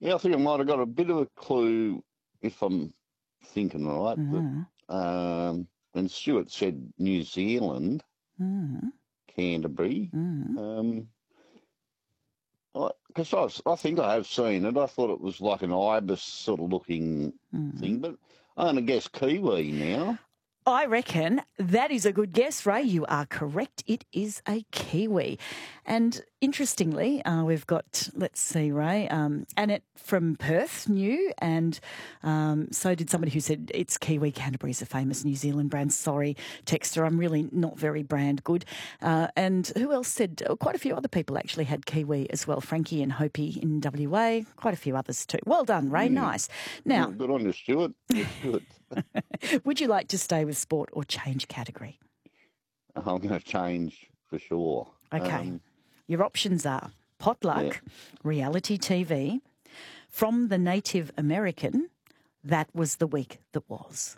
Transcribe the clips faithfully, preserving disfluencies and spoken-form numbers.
Yeah, I think I might have got a bit of a clue if I'm thinking right. Mm. But, um, and Stuart said New Zealand, Mm. Canterbury. Mm. Um, Because I, was- I think I have seen it. I thought it was like an ibis sort of looking Mm. thing, but I'm going to guess Kiwi now. I reckon that is a good guess, Ray. You are correct. It is a kiwi. And interestingly, uh, we've got, let's see, Ray, um, Annette from Perth knew, and um, so did somebody who said it's kiwi. Canterbury is a famous New Zealand brand. Sorry, texter, I'm really not very brand good. Uh, and who else said, oh, quite a few other people actually had kiwi as well. Frankie and Hopi in W A, quite a few others too. Well done, Ray. Mm. Nice. Now, Yeah, good on you, Stuart. That's good. would you like to stay with sport or change category? I'm going to change for sure. Okay. Um, Your options are potluck, Yeah. reality T V, from the Native American, that was the week that was.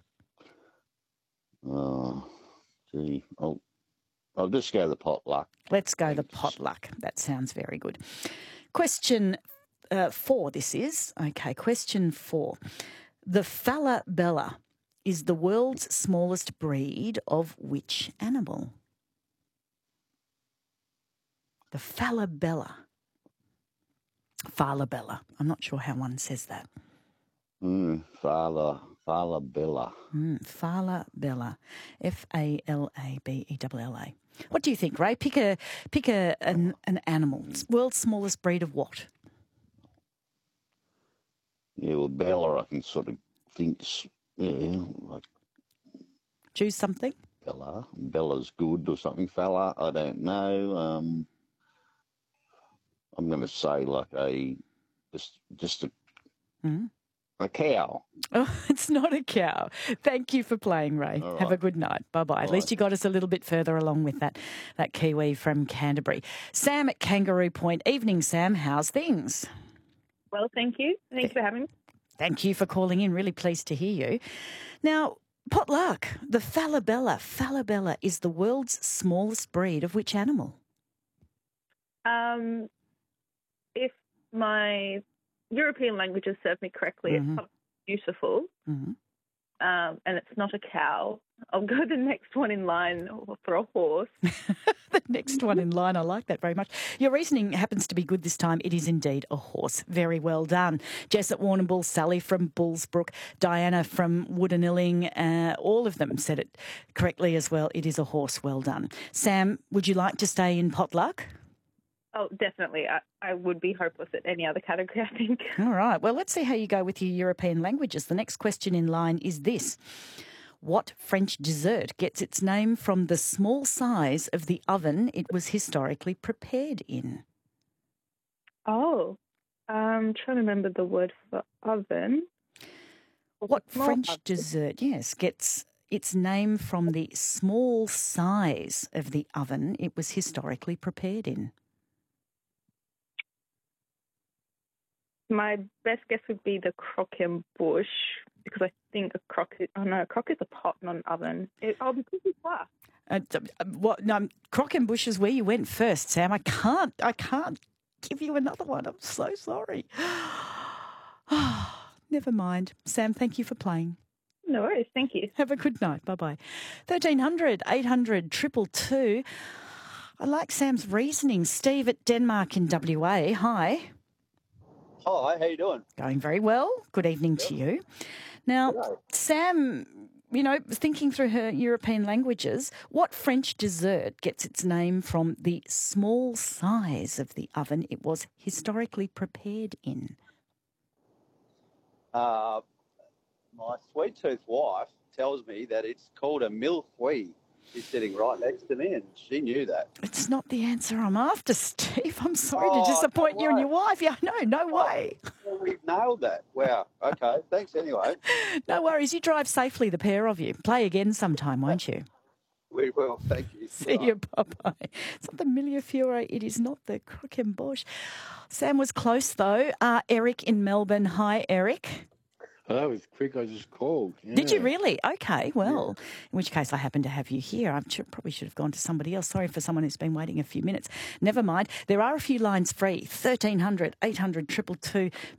oh, gee. I'll, I'll just go the potluck. Let's go the Thanks. potluck. That sounds very good. Question uh, four, this is. Okay, question four. The falabella is the world's smallest breed of which animal? The falabella. Falabella. I'm not sure how one says that. Mm, Fala, Falabella. Mm, falabella. F A L A B E L L A. What do you think, Ray? Pick a pick a an, an animal. World's smallest breed of what? Yeah, well, Bella, I can sort of think, yeah, like Choose something. Bella. Bella's good or something, fella. I don't know. Um, I'm going to say like a, just, just a, Mm. a cow. Oh, it's not a cow. Thank you for playing, Ray. All Have right. a good night. Bye-bye. At All least right. you got us a little bit further along with that, that Kiwi from Canterbury. Sam at Kangaroo Point. Evening, Sam. How's things? Well, thank you. Thanks for having me. Thank you for calling in. Really pleased to hear you. Now, potluck, the falabella. Falabella is the world's smallest breed of which animal? Um, if my European languages serve me correctly, Mhm. it's something beautiful, Mm-hmm. um, and it's not a cow. I'll go the next one in line for a horse. The next one in line. I like that very much. Your reasoning happens to be good this time. It is indeed a horse. Very well done. Jess at Warrnambool, Sally from Bullsbrook, Diana from Woodanilling, uh, all of them said it correctly as well. It is a horse. Well done. Sam, would you like to stay in potluck? Oh, definitely. I, I would be hopeless at any other category, I think. All right. Well, let's see how you go with your European languages. The next question in line is this. What French dessert gets its name from the small size of the oven it was historically prepared in? Oh, I'm trying to remember the word for oven. What Small French oven. dessert, yes, gets its name from the small size of the oven it was historically prepared in? My best guess would be the croquembouche, because I think a crock is, oh no, a crock is a pot, not an oven. It, oh, because it's far. Uh, d- uh, what? No, Croquembouche is where you went first, Sam. I can't. I can't give you another one. I'm so sorry. Never mind, Sam. Thank you for playing. No worries, thank you. Have a good night. Bye bye. Thirteen hundred eight hundred triple two. I like Sam's reasoning. Steve at Denmark in W A. Hi. Hi, how you doing? Going very well. Good evening to you. Now, Hello. Sam, you know, thinking through her European languages, what French dessert gets its name from the small size of the oven it was historically prepared in? Uh, my sweet tooth wife tells me that it's called a milfouille. She's sitting right next to me, and she knew that. It's not the answer I'm after, Steve. I'm sorry Oh, to disappoint no you and way. your wife. Yeah, no, no way. Well, we've nailed that. Wow. Okay. Thanks anyway. No worries. You drive safely, the pair of you. Play again sometime, won't you? We will. Thank you. See you, bye-bye. It's not the Millefiore. It is not the Croquembouche. Sam was close, though. Uh, Eric in Melbourne. Hi, Eric. That was quick. I just called. Did you Yeah. really? Okay, well, in which case I happen to have you here. I should, probably should have gone to somebody else. Sorry for someone who's been waiting a few minutes. Never mind. There are a few lines free. thirteen hundred eight hundred two two two.